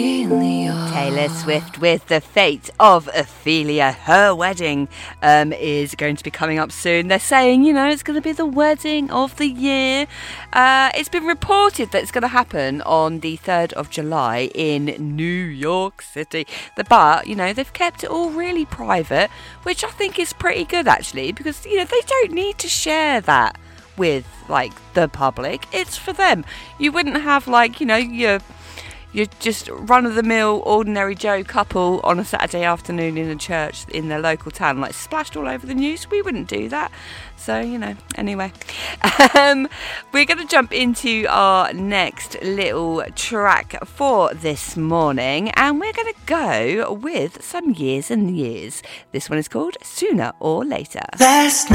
Taylor Swift with The Fate of Ophelia. Her wedding is going to be coming up soon. They're saying, it's going to be the wedding of the year. It's been reported that it's going to happen on the 3rd of July in New York City. But, they've kept it all really private, which I think is pretty good, actually, because, they don't need to share that with, the public. It's for them. You wouldn't have, you're just run-of-the-mill, ordinary Joe couple on a Saturday afternoon in a church in their local town, splashed all over the news. We wouldn't do that. So, anyway. We're going to jump into our next little track for this morning, and we're going to go with some Years and Years. This one is called Sooner or Later.